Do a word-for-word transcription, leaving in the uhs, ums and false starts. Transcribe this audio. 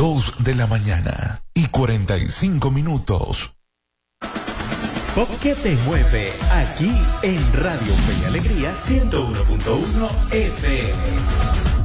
Dos de la mañana y cuarenta y cinco minutos. Pop que te mueve, aquí en Radio Fe y Alegría ciento uno punto uno F M.